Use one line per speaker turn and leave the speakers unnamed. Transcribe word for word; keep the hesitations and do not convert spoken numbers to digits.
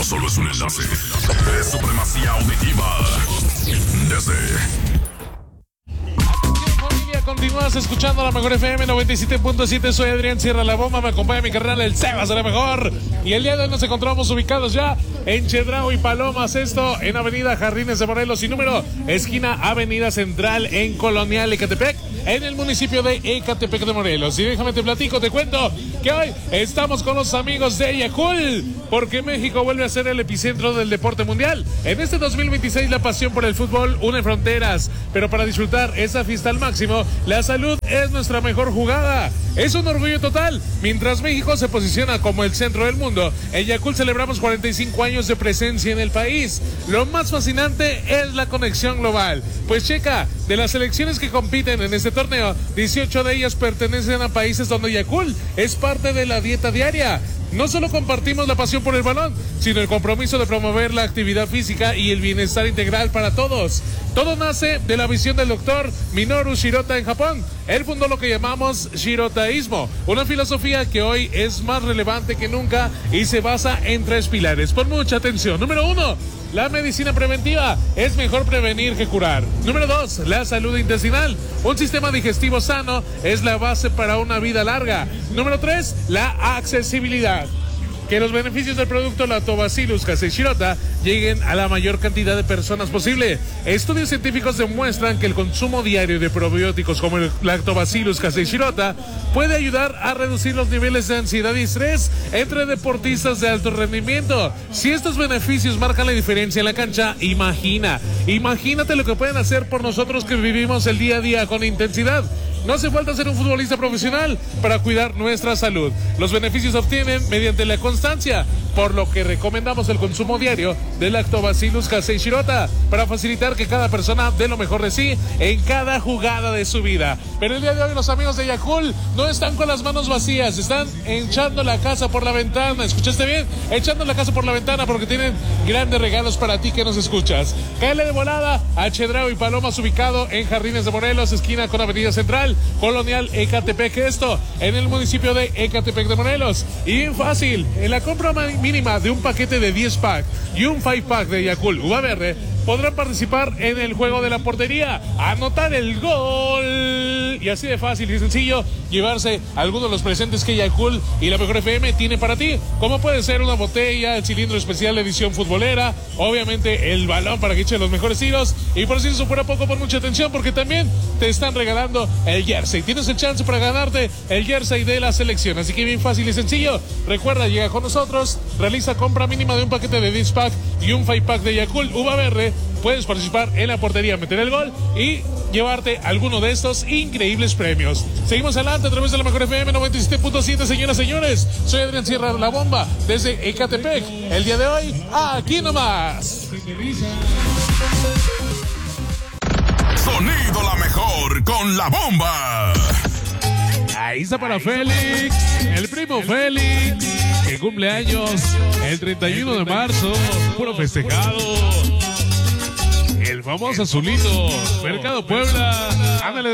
solo es un enlace. Es supremacía auditiva. Desde...
Continúas escuchando la mejor F M noventa y siete punto siete. Soy Adrián Sierra La Bomba. Me acompaña mi carnal el Sebas de la mejor. Y el día de hoy nos encontramos ubicados ya en Chedraui y Palomas. Esto en Avenida Jardines de Morelos y número esquina Avenida Central en Colonial Ecatepec, en el municipio de Ecatepec de Morelos. Y déjame te platico, te cuento que hoy estamos con los amigos de Yakult, porque México vuelve a ser el epicentro del deporte mundial. En este dos mil veintiséis la pasión por el fútbol une fronteras, pero para disfrutar esa fiesta al máximo, la salud es nuestra mejor jugada. Es un orgullo total. Mientras México se posiciona como el centro del mundo, en Yakult celebramos cuarenta y cinco años de presencia en el país. Lo más fascinante es la conexión global. Pues checa, de las selecciones que compiten en este torneo, dieciocho de ellas pertenecen a países donde Yakult es parte de la dieta diaria. No solo compartimos la pasión por el balón, sino el compromiso de promover la actividad física y el bienestar integral para todos. Todo nace de la visión del doctor Minoru Shirota en Japón. Él fundó lo que llamamos Shirotaísmo, una filosofía que hoy es más relevante que nunca y se basa en tres pilares. Pon mucha atención. Número uno, la medicina preventiva. Es mejor prevenir que curar. Número dos, la salud intestinal. Un sistema digestivo sano es la base para una vida larga. Número tres, la accesibilidad. Que los beneficios del producto Lactobacillus casei shirota lleguen a la mayor cantidad de personas posible. Estudios científicos demuestran que el consumo diario de probióticos como el Lactobacillus casei shirota puede ayudar a reducir los niveles de ansiedad y estrés entre deportistas de alto rendimiento. Si estos beneficios marcan la diferencia en la cancha, imagina, imagínate lo que pueden hacer por nosotros que vivimos el día a día con intensidad. No hace falta ser un futbolista profesional para cuidar nuestra salud. Los beneficios se obtienen mediante la constancia, por lo que recomendamos el consumo diario de Lactobacillus casei shirota para facilitar que cada persona dé lo mejor de sí en cada jugada de su vida. Pero el día de hoy los amigos de Yakult no están con las manos vacías, están echando la casa por la ventana. ¿Escuchaste bien? Echando la casa por la ventana porque tienen grandes regalos para ti que nos escuchas. Cáele de volada a Chedraui y Palomas, ubicado en Jardines de Morelos, esquina con Avenida Central, Colonial Ecatepec, esto en el municipio de Ecatepec de Morelos. Y bien fácil, en la compra mínima de un paquete de diez pack y un cinco pack de Yakult Uva Verde, podrán participar en el juego de la portería, anotar el gol y así de fácil y sencillo llevarse algunos de los presentes que Yakult y la mejor F M tiene para ti, como puede ser una botella, el cilindro especial de edición futbolera, obviamente el balón para que eche los mejores tiros, y por si eso fuera poco, pon mucha atención porque también te están regalando el jersey. Tienes el chance para ganarte el jersey de la selección, así que bien fácil y sencillo. Recuerda, llega con nosotros, realiza compra mínima de un paquete de diez pack y un cinco pack de Yakult Uva Verde. Puedes participar en la portería, meter el gol y llevarte alguno de estos increíbles premios. Seguimos adelante a través de la mejor F M noventa y siete punto siete, señoras y señores. Soy Adrián Sierra La Bomba desde Ecatepec. El día de hoy, aquí nomás.
Sonido la mejor con La Bomba.
Ahí está para Félix, el primo Félix, que cumple años el treinta y uno de marzo, puro festejado. El famoso azulito, Mercado Puebla. Ándale.